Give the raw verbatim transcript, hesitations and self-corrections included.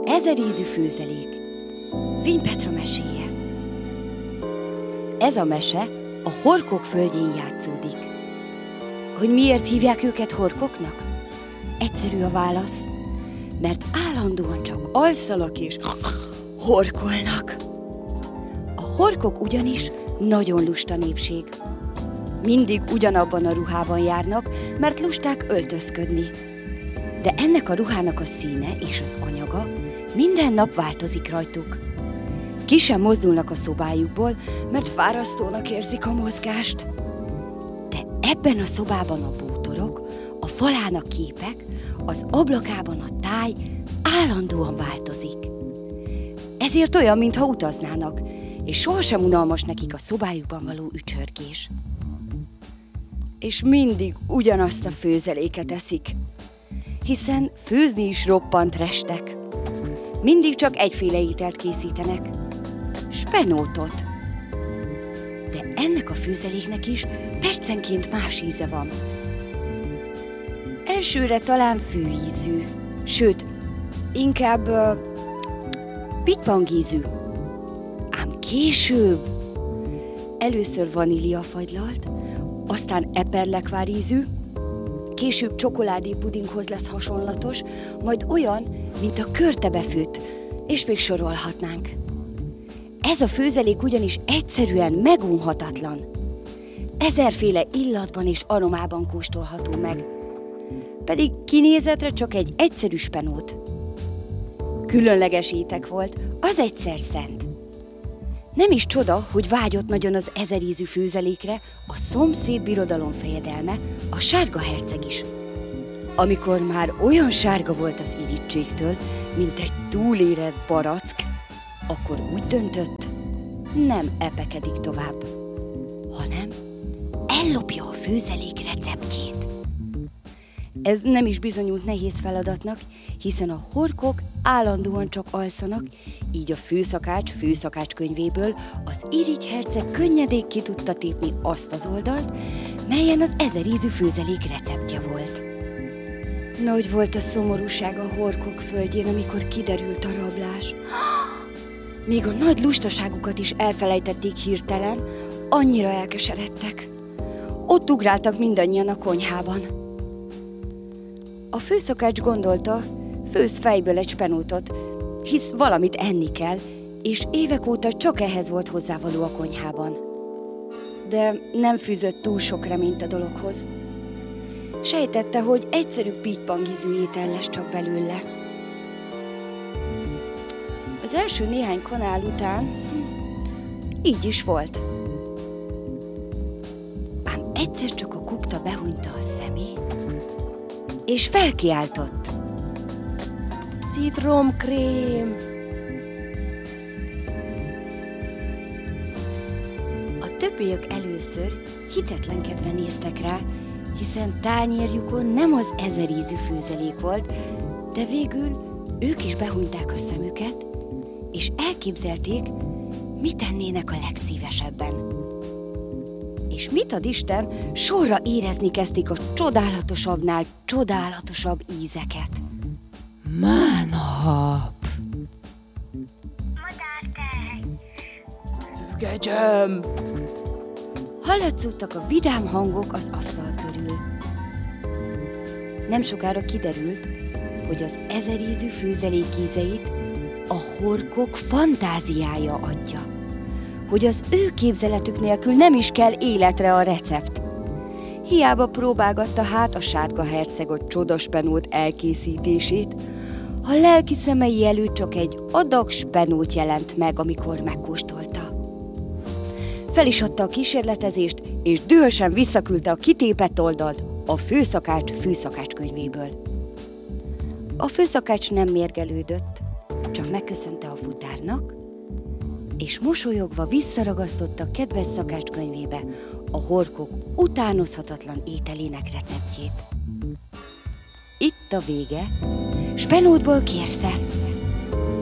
Az ezerízű főzelék. Vény Petra meséje. Ez a mese a horkok földjén játszódik. Hogy miért hívják őket horkoknak? Egyszerű a válasz, mert állandóan csak alszanak és horkolnak. A horkok ugyanis nagyon lusta népség. Mindig ugyanabban a ruhában járnak, mert lusták öltözködni. De ennek a ruhának a színe és az anyaga minden nap változik rajtuk. Ki sem mozdulnak a szobájukból, mert fárasztónak érzik a mozgást. De ebben a szobában a bútorok, a falán a képek, az ablakában a táj állandóan változik. Ezért olyan, mintha utaznának, és sohasem unalmas nekik a szobájukban való ücsörgés. És mindig ugyanazt a főzeléket eszik, hiszen főzni is roppant restek. Mindig csak egyféle ételt készítenek, spenótot. De ennek a főzeléknek is percenként más íze van. Elsőre talán főízű, sőt, inkább uh, pittypangízű. Ám később először vaníliafagylalt, aztán eperlekvár ízű, később csokoládé pudinghoz lesz hasonlatos, majd olyan, mint a körtebefőtt, és még sorolhatnánk. Ez a főzelék ugyanis egyszerűen megunhatatlan. Ezerféle illatban és aromában kóstolható meg, pedig kinézetre csak egy egyszerű spenót. Különleges étek volt, az egyszer szent. Nem is csoda, hogy vágyott nagyon az ezerízű főzelékre a szomszéd birodalom fejedelme, a sárga herceg is. Amikor már olyan sárga volt az irítségtől, mint egy túlérett barack, akkor úgy döntött, nem epekedik tovább, hanem ellopja a főzelék receptjét. Ez nem is bizonyult nehéz feladatnak, hiszen a horkok állandóan csak alszanak, így a főszakács főszakács könyvéből az irigy herceg könnyedén ki tudta tépni azt az oldalt, melyen az ezerízű főzelék receptje volt. Nagy volt a szomorúság a horkok földjén, amikor kiderült a rablás. Még a nagy lustaságukat is elfelejtették hirtelen, annyira elkeseredtek. Ott ugráltak mindannyian a konyhában. A főszakács gondolta, főz fejből egy spenótot, hisz valamit enni kell, és évek óta csak ehhez volt hozzávaló a konyhában. De nem fűzött túl sok reményt a dologhoz. Sejtette, hogy egyszerű pittypangízű étel lesz csak belőle. Az első néhány kanál után így is volt. Ám egyszer csak a kukta behunyta a szemét, és felkiáltott. Citromkrém! A többiek először hitetlenkedve néztek rá, hiszen tányérjukon nem az ezerízű főzelék volt, de végül ők is behunyták a szemüket, és elképzelték, mit tennének a legszívesebben. És mit ad Isten, sorra érezni kezdték a csodálatosabbnál csodálatosabb ízeket. Mánap! Madártej! Fügegyem! Hallatszódtak a vidám hangok az asztal körül. Nem sokára kiderült, hogy az ezerízű főzelék ízeit a horkok fantáziája adja, hogy az ő képzeletük nélkül nem is kell életre a recept. Hiába próbálgatta hát a sárga herceg a csodaspenót elkészítését, a lelki szemei előtt csak egy adag spenót jelent meg, amikor megkóstolta. Fel is adta a kísérletezést, és dühösen visszaküldte a kitépett oldalt a főszakács főszakács könyvéből. A főszakács nem mérgelődött, csak megköszönte a futárnak, és mosolyogva visszaragasztotta kedves szakácskönyvébe a horkok utánozhatatlan ételének receptjét. Itt a vége, spenótból kérsze,